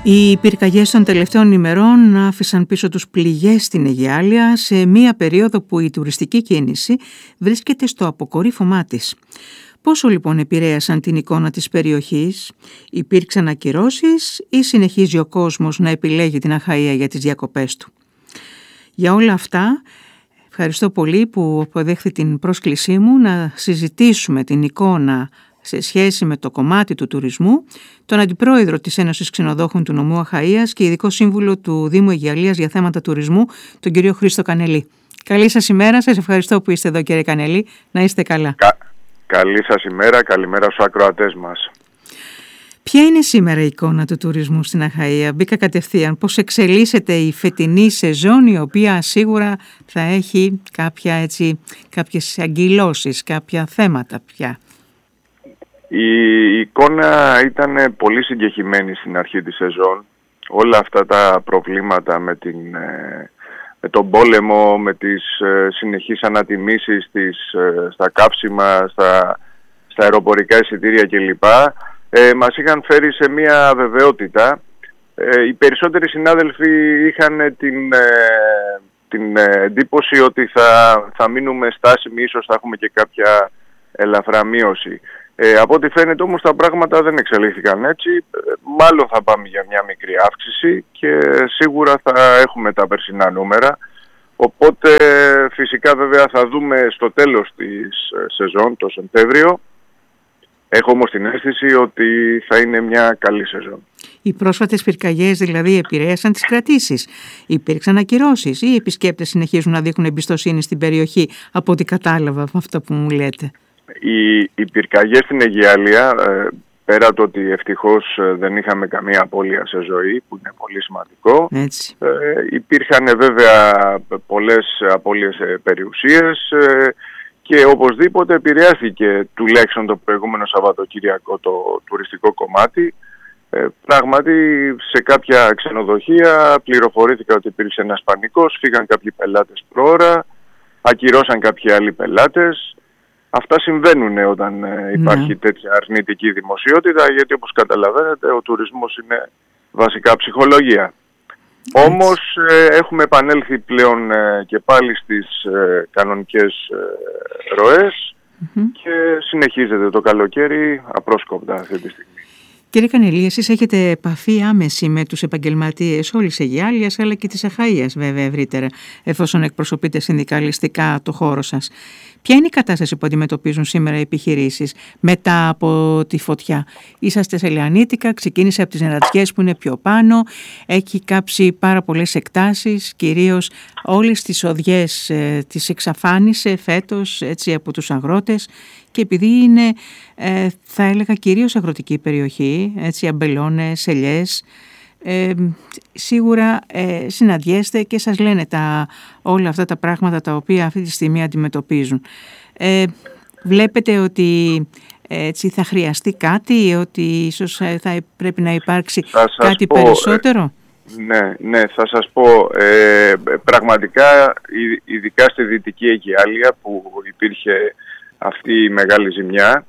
Οι πυρκαγιές των τελευταίων ημερών άφησαν πίσω τους πληγές στην Αιγιάλεια σε μία περίοδο που η τουριστική κίνηση βρίσκεται στο αποκορύφωμά της. Πόσο λοιπόν επηρέασαν την εικόνα της περιοχής, υπήρξαν ακυρώσεις ή συνεχίζει ο κόσμος να επιλέγει την Αχαΐα για τις διακοπές του? Για όλα αυτά, ευχαριστώ πολύ που αποδέχθη την πρόσκλησή μου να συζητήσουμε την εικόνα σε σχέση με το κομμάτι του τουρισμού, τον Αντιπρόεδρο της Ένωσης Ξενοδόχων του Νομού Αχαΐας και Ειδικό Σύμβουλο του Δήμου Αιγιαλίας για θέματα τουρισμού, τον κύριο Χρήστο Κανελή. Καλή σας ημέρα, σας ευχαριστώ που είστε εδώ κύριε Κανελή, να είστε καλά. Καλή σας ημέρα, καλημέρα στους ακροατές μας. Ποια είναι σήμερα η εικόνα του τουρισμού στην Αχαΐα? Μπήκα κατευθείαν. Πώς εξελίσσεται η φετινή σεζόν, η οποία σίγουρα θα έχει κάποιες αγκυλώσεις, κάποια θέματα πια? Η εικόνα ήταν πολύ συγκεχημένη στην αρχή της σεζόν. Όλα αυτά τα προβλήματα με τον πόλεμο, με τις συνεχείς ανατιμήσεις στα καύσιμα, στα αεροπορικά εισιτήρια κλπ. Μας είχαν φέρει σε μια βεβαιότητα. Οι περισσότεροι συνάδελφοι είχαν την εντύπωση ότι θα μείνουμε στάσιμοι, ίσως θα έχουμε και κάποια ελαφρά μείωση. Από ό,τι φαίνεται όμως τα πράγματα δεν εξελίχθηκαν έτσι. Μάλλον θα πάμε για μια μικρή αύξηση και σίγουρα θα έχουμε τα περσινά νούμερα. Οπότε φυσικά βέβαια θα δούμε στο τέλος της σεζόν, το Σεπτέμβριο. Έχω όμως την αίσθηση ότι θα είναι μια καλή σεζόν. Οι πρόσφατες πυρκαγιές δηλαδή επηρέασαν τις κρατήσεις? Υπήρξαν ακυρώσεις ή οι επισκέπτες συνεχίζουν να δείχνουν εμπιστοσύνη στην περιοχή, από ό,τι κατάλαβα από αυτό που μου λέτε? Οι πυρκαγιές στην Αιγιάλεια, πέρα το ότι ευτυχώς δεν είχαμε καμία απώλεια σε ζωή, που είναι πολύ σημαντικό, υπήρχαν βέβαια πολλές απώλειες περιουσίες και οπωσδήποτε επηρεάστηκε τουλάχιστον το προηγούμενο Σαββατοκύριακο το τουριστικό κομμάτι. Πράγματι σε κάποια ξενοδοχεία πληροφορήθηκα ότι υπήρξε ένας πανικός, φύγαν κάποιοι πελάτες προώρα, ακυρώσαν κάποιοι άλλοι πελάτες. Αυτά συμβαίνουν όταν υπάρχει τέτοια αρνητική δημοσιότητα, γιατί όπως καταλαβαίνετε ο τουρισμός είναι βασικά ψυχολογία. Όμως έχουμε επανέλθει πλέον και πάλι στις κανονικές ροές και συνεχίζεται το καλοκαίρι απρόσκοπτα αυτή τη στιγμή. Κύριε Κανελή, εσείς έχετε επαφή άμεση με τους επαγγελματίες όλης της Αιγιάλειας αλλά και της Αχαΐας βέβαια ευρύτερα, εφόσον εκπροσωπείτε συνδικαλιστικά το χώρο σας. Ποια είναι η κατάσταση που αντιμετωπίζουν σήμερα οι επιχειρήσεις μετά από τη φωτιά? Είσαστε σε Λεανίτικα, ξεκίνησε από τις Νερατζιές που είναι πιο πάνω, έχει κάψει πάρα πολλές εκτάσεις, κυρίως όλες τις οδιές τις εξαφάνισε φέτος έτσι, από τους αγρότες, και επειδή είναι θα έλεγα κυρίως αγροτική περιοχή, έτσι, αμπελώνες, ελιές, σίγουρα συναντιέστε και σας λένε όλα αυτά τα πράγματα τα οποία αυτή τη στιγμή αντιμετωπίζουν. Βλέπετε ότι έτσι θα χρειαστεί κάτι, ότι ίσως θα πρέπει να υπάρξει κάτι περισσότερο? Ναι, θα σας πω. Πραγματικά, ειδικά στη Δυτική Αιγιάλεια που υπήρχε αυτή η μεγάλη ζημιά,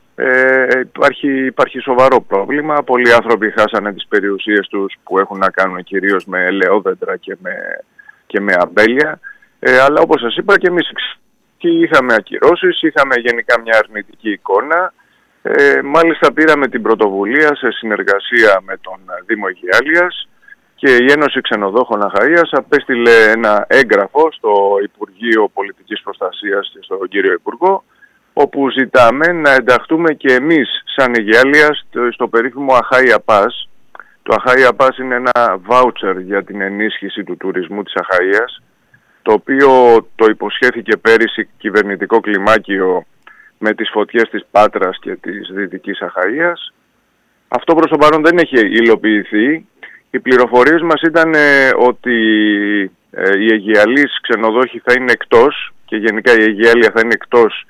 υπάρχει σοβαρό πρόβλημα. Πολλοί άνθρωποι χάσανε τις περιουσίες τους που έχουν να κάνουν κυρίως με ελαιόδεντρα και με αμπέλια. Αλλά όπως σας είπα και εμείς είχαμε ακυρώσεις, είχαμε γενικά μια αρνητική εικόνα. Μάλιστα πήραμε την πρωτοβουλία σε συνεργασία με τον Δήμο Αιγιάλειας και η Ένωση Ξενοδόχων Αχαΐας απέστειλε ένα έγγραφο στο Υπουργείο Πολιτικής Προστασίας και στον κύριο Υπουργό, όπου ζητάμε να ενταχθούμε και εμείς σαν Αιγιάλεια στο περίφημο Αχάΐα Pass. Το Αχάΐα Pass είναι ένα βάουτσερ για την ενίσχυση του τουρισμού της Αχαΐας, το οποίο το υποσχέθηκε πέρυσι κυβερνητικό κλιμάκιο με τις φωτιές της Πάτρας και της Δυτικής Αχαΐας. Αυτό προς το παρόν δεν έχει υλοποιηθεί. Οι πληροφορίες μας ήταν ότι οι Αιγιαλείς ξενοδόχοι θα είναι εκτός και γενικά η Αιγιάλεια θα είναι εκτός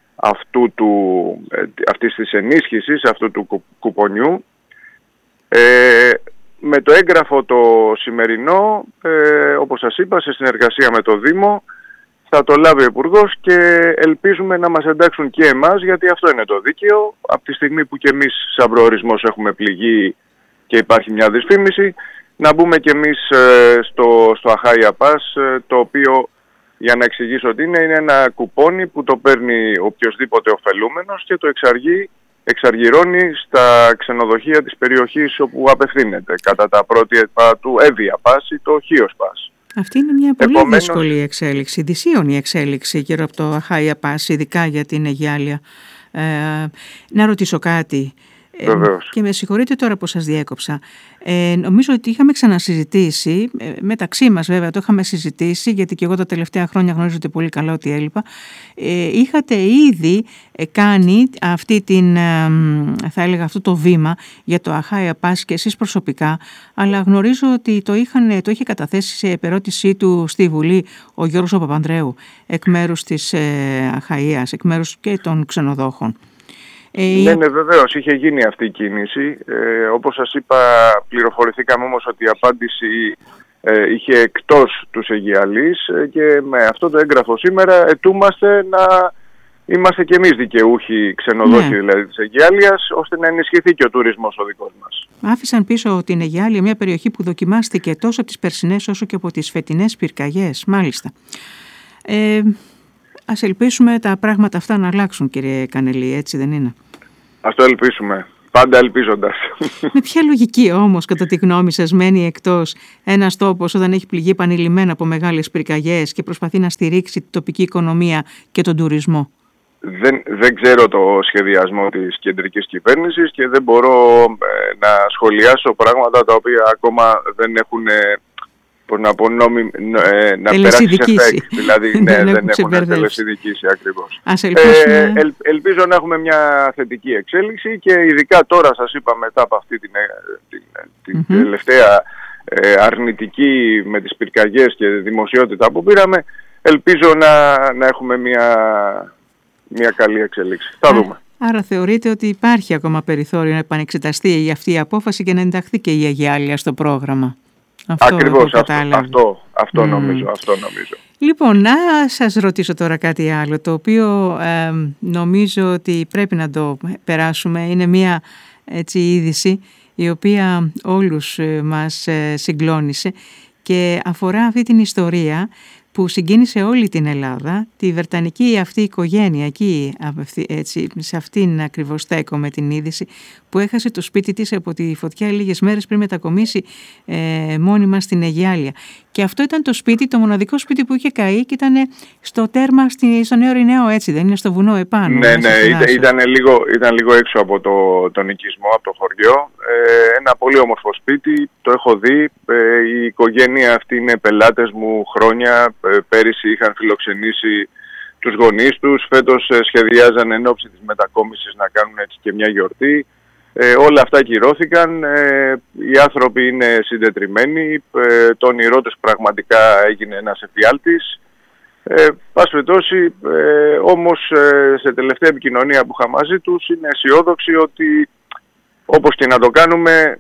αυτής της ενίσχυσης, αυτού του κουπονιού. Με το έγγραφο το σημερινό, όπως σας είπα, σε συνεργασία με το Δήμο, θα το λάβει ο Υπουργός και ελπίζουμε να μας εντάξουν και εμάς, γιατί αυτό είναι το δίκαιο. Από τη στιγμή που και εμείς σαν προορισμός έχουμε πληγεί και υπάρχει μια δυσφήμιση, να μπούμε κι εμείς στο Αχάια Pass, το οποίο, για να εξηγήσω τι είναι ένα κουπόνι που το παίρνει οποιοσδήποτε ωφελούμενος και το εξαργυρώνει στα ξενοδοχεία της περιοχής όπου απευθύνεται, κατά τα πρότυπα του Evia Pass ή το Chios Pass. Αυτή είναι μια πολύ δύσκολη εξέλιξη, δυσίωνη εξέλιξη γύρω από το Αχάια Pass, ειδικά για την Αιγιάλια. Να ρωτήσω κάτι. Και με συγχωρείτε τώρα που σας διέκοψα. Νομίζω ότι είχαμε ξανασυζητήσει, μεταξύ μας βέβαια το είχαμε συζητήσει, γιατί και εγώ τα τελευταία χρόνια γνωρίζετε πολύ καλά ότι έλειπα. Είχατε ήδη κάνει αυτό το βήμα για το Αχάια Pass και εσείς προσωπικά, αλλά γνωρίζω ότι το είχε καταθέσει σε επερώτησή του στη Βουλή ο Γιώργος Παπανδρέου, εκ μέρους της Αχαΐας, εκ μέρους και των ξενοδόχων. Ναι, βεβαίως είχε γίνει αυτή η κίνηση. Όπως σας είπα, πληροφορηθήκαμε όμως ότι η απάντηση είχε εκτός τους Αιγιαλείς και με αυτό το έγγραφο σήμερα ετούμαστε να είμαστε και εμείς δικαιούχοι ξενοδόχοι, δηλαδή της Αιγιάλιας, ώστε να ενισχυθεί και ο τουρισμός ο δικός μας. Άφησαν πίσω την Αιγιάλια, μια περιοχή που δοκιμάστηκε τόσο από τις περσινές όσο και από τις φετινές πυρκαγιές, μάλιστα. Ας ελπίσουμε τα πράγματα αυτά να αλλάξουν, κύριε Κανελή, έτσι δεν είναι? Ας το ελπίσουμε, πάντα ελπίζοντας. Με ποια λογική όμως, κατά τη γνώμη σας, μένει εκτός ένας τόπος όταν έχει πληγεί επανειλημμένα από μεγάλες πυρκαγιές και προσπαθεί να στηρίξει την τοπική οικονομία και τον τουρισμό? Δεν ξέρω το σχεδιασμό της κεντρικής κυβέρνησης και δεν μπορώ να σχολιάσω πράγματα τα οποία ακόμα δεν έχουν... να περάσει σε effect, δηλαδή δεν έχουν τελεσιδικήσει ακριβώς. Ελπίζω να έχουμε μια θετική εξέλιξη και ειδικά τώρα, σας είπα, μετά από αυτή την τελευταία αρνητική με τις πυρκαγιές και δημοσιότητα που πήραμε, ελπίζω να έχουμε μια καλή εξέλιξη. Θα δούμε. Άρα θεωρείτε ότι υπάρχει ακόμα περιθώριο να επανεξεταστεί αυτή η απόφαση και να ενταχθεί και η Αιγιάλια στο πρόγραμμα? Ακριβώς, αυτό νομίζω. Λοιπόν, να σας ρωτήσω τώρα κάτι άλλο, το οποίο νομίζω ότι πρέπει να το περάσουμε. Είναι μια είδηση η οποία όλους μας συγκλώνησε και αφορά αυτή την ιστορία που συγκίνησε όλη την Ελλάδα, τη βρετανική αυτή οικογένεια, εκεί σε αυτήν ακριβώς στέκομαι την είδηση, που έχασε το σπίτι της από τη φωτιά λίγες μέρες πριν μετακομίσει μόνιμα στην Αιγιάλια. Και αυτό ήταν το σπίτι, το μοναδικό σπίτι που είχε καεί και ήταν στο τέρμα στο Νέο Ριναίο, έτσι δεν είναι, στο βουνό επάνω? Ναι, ήταν λίγο έξω από τον οικισμό, από το χωριό. Ένα πολύ όμορφο σπίτι, το έχω δει. Η οικογένεια αυτή είναι πελάτες μου χρόνια. Πέρυσι είχαν φιλοξενήσει τους γονείς τους. Φέτος σχεδιάζαν εν ώψη της μετακόμισης να κάνουν έτσι και μια γιορτή. Όλα αυτά κυρώθηκαν. Οι άνθρωποι είναι συντετριμμένοι. Το όνειρό τους πραγματικά έγινε ένας εφιάλτης. Πάση περιπτώσει, όμως σε τελευταία επικοινωνία που είχα μαζί τους είναι αισιόδοξοι ότι όπως και να το κάνουμε,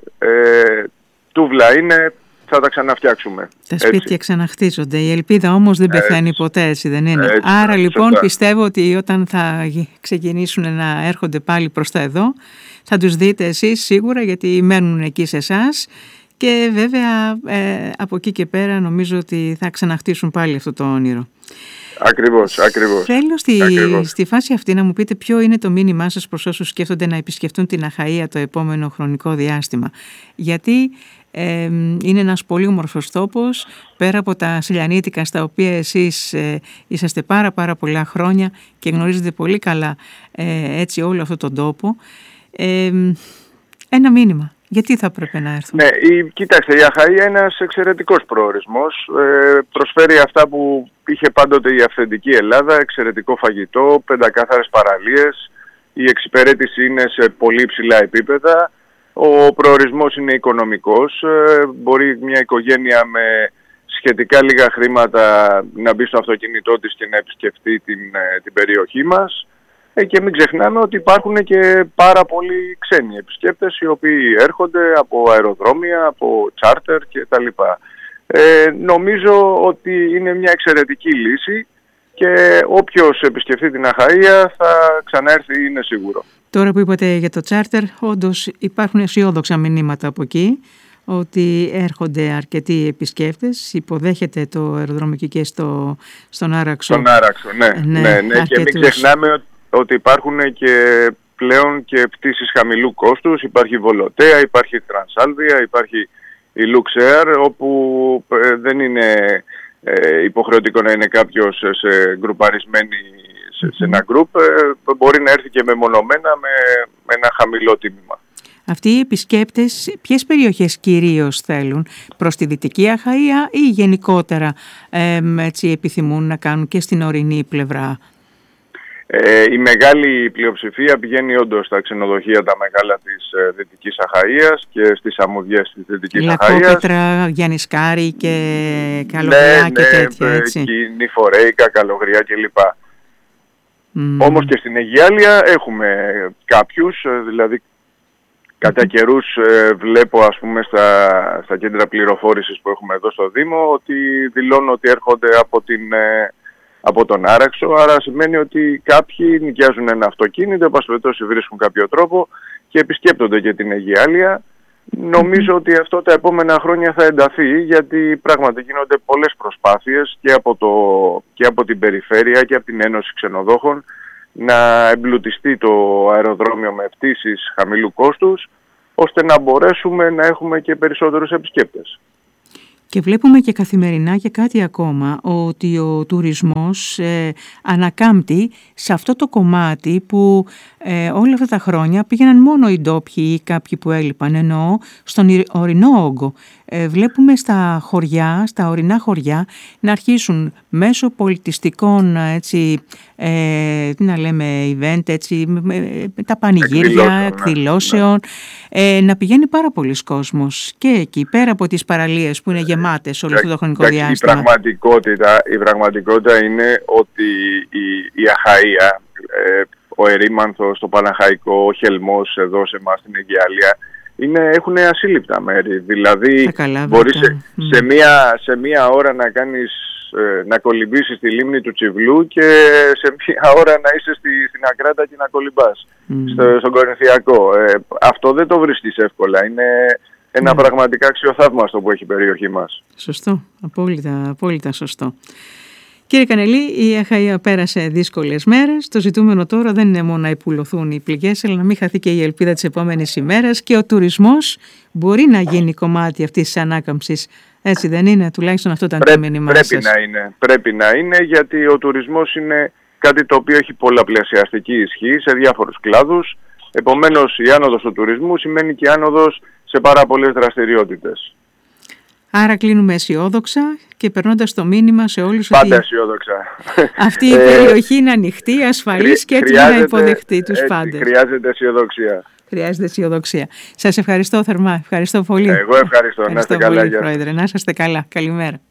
τούβλα είναι, θα τα ξαναφτιάξουμε. Τα σπίτια ξαναχτίζονται. Η ελπίδα όμως δεν πεθαίνει ποτέ, έτσι δεν είναι? Άρα λοιπόν σωστά. Πιστεύω ότι όταν θα ξεκινήσουν να έρχονται πάλι προς τα εδώ, θα τους δείτε εσείς σίγουρα, γιατί μένουν εκεί σε εσάς και βέβαια από εκεί και πέρα νομίζω ότι θα ξαναχτίσουν πάλι αυτό το όνειρο. Ακριβώς. Θέλω στη φάση αυτή να μου πείτε ποιο είναι το μήνυμά σας προς όσους σκέφτονται να επισκεφτούν την Αχαΐα το επόμενο χρονικό διάστημα. Γιατί είναι ένας πολύ όμορφος τόπος, πέρα από τα Σελιανίτικα στα οποία εσείς είσαστε πάρα πολλά χρόνια και γνωρίζετε πολύ καλά έτσι όλο αυτόν τον τόπο. Ένα μήνυμα. Γιατί θα πρέπει να έρθουν? Ναι, κοίταξτε, η Αχαΐα είναι ένας εξαιρετικός προορισμός. Προσφέρει αυτά που είχε πάντοτε η αυθεντική Ελλάδα, εξαιρετικό φαγητό, πεντακάθαρες παραλίες. Η εξυπηρέτηση είναι σε πολύ υψηλά επίπεδα. Ο προορισμός είναι οικονομικός. Μπορεί μια οικογένεια με σχετικά λίγα χρήματα να μπει στο αυτοκίνητό της και να επισκεφτεί την περιοχή μας. Και μην ξεχνάμε ότι υπάρχουν και πάρα πολλοί ξένοι επισκέπτες οι οποίοι έρχονται από αεροδρόμια, από τσάρτερ κτλ. Νομίζω ότι είναι μια εξαιρετική λύση και όποιος επισκεφτεί την Αχαΐα θα ξαναέρθει, είναι σίγουρο. Τώρα που είπατε για το τσάρτερ, όντως υπάρχουν αισιόδοξα μηνύματα από εκεί, ότι έρχονται αρκετοί επισκέπτες, υποδέχεται το αεροδρόμιο και στον Άραξο. Στον Άραξο, ναι. Και μην ξεχνάμε ότι υπάρχουν και πλέον και πτήσεις χαμηλού κόστους. Υπάρχει η Βολοτέα, υπάρχει η Τρανσάλβια, υπάρχει η Luxair, όπου δεν είναι υποχρεωτικό να είναι κάποιος σε ένα γκρουπ, μπορεί να έρθει και μεμονωμένα με ένα χαμηλό τίμημα. Αυτοί οι επισκέπτες ποιες περιοχές κυρίως θέλουν, προς τη Δυτική Αχαΐα ή γενικότερα επιθυμούν να κάνουν και στην ορεινή πλευρά? Η μεγάλη πλειοψηφία πηγαίνει όντως στα ξενοδοχεία τα μεγάλα της Δυτικής Αχαΐας και στις αμμουδιές της Δυτικής Αχαΐας. Λακκόπετρα, Γιαννισκάρη και Καλογριά και τέτοια, έτσι. Νηφορέικα, Καλογριά κλπ. Όμως και στην Αιγιάλια έχουμε κάποιους, δηλαδή κατά καιρούς βλέπω ας πούμε στα κέντρα πληροφόρησης που έχουμε εδώ στο Δήμο ότι δηλώνουν ότι έρχονται από τον Άραξο, άρα σημαίνει ότι κάποιοι νοικιάζουν ένα αυτοκίνητο, εν πάση περιπτώσει βρίσκουν κάποιο τρόπο και επισκέπτονται και την Αιγιάλια. Νομίζω ότι αυτό τα επόμενα χρόνια θα ενταθεί, γιατί πράγματι γίνονται πολλές προσπάθειες και από την περιφέρεια και από την Ένωση Ξενοδόχων να εμπλουτιστεί το αεροδρόμιο με πτήσεις χαμηλού κόστους, ώστε να μπορέσουμε να έχουμε και περισσότερους επισκέπτες. Και βλέπουμε και καθημερινά και κάτι ακόμα, ότι ο τουρισμός ανακάμπτει σε αυτό το κομμάτι που όλα αυτά τα χρόνια πήγαιναν μόνο οι ντόπιοι ή κάποιοι που έλειπαν, εννοώ στον ορεινό όγκο. Βλέπουμε στα ορεινά χωριά να αρχίσουν μέσω πολιτιστικών event, τα πανηγύρια, εκδηλώσεων, να πηγαίνει πάρα πολλοί κόσμος και εκεί πέρα από τις παραλίες που είναι γεμάτες όλο αυτό το χρονικό διάστημα. Η πραγματικότητα είναι ότι η Αχαΐα, ο Ερήμανθος, το Παναχαϊκό, ο Χελμός εδώ σε εμάς στην Αιγιάλια έχουν ασύλληπτα μέρη. Δηλαδή μπορείς σε μία ώρα να κάνεις, να κολυμπήσεις στη λίμνη του Τσιβλού και σε μία ώρα να είσαι στην Ακράτα και να κολυμπάς στον Κορινθιακό. Αυτό δεν το βρίσκεις εύκολα. Είναι ένα πραγματικά αξιοθαύμαστο που έχει η περιοχή μας. Σωστό, απόλυτα σωστό. Κύριε Κανελή, η Αχαΐα πέρασε δύσκολες μέρες. Το ζητούμενο τώρα δεν είναι μόνο να υπουλωθούν οι πληγές, αλλά να μην χαθεί και η ελπίδα της επόμενης ημέρας και ο τουρισμός μπορεί να γίνει κομμάτι αυτής της ανάκαμψης. Έτσι δεν είναι? Τουλάχιστον αυτό ήταν το μήνυμά σας. Πρέπει να είναι, γιατί ο τουρισμός είναι κάτι το οποίο έχει πολλαπλασιαστική ισχύ σε διάφορους κλάδους. Επομένως, η άνοδος του τουρισμού σημαίνει και άνοδος σε πάρα πολλές δραστηριότητες. Άρα κλείνουμε αισιόδοξα και περνώντας το μήνυμα σε όλους πάντα αισιόδοξα. Αυτή η περιοχή είναι ανοιχτή, ασφαλής και έτοιμη να υποδεχτεί τους πάντες. Χρειάζεται αισιοδοξία. Σας ευχαριστώ θερμά. Ευχαριστώ πολύ. Εγώ ευχαριστώ. Να είστε καλά. Πρόεδρε. Να είστε καλά. Καλημέρα.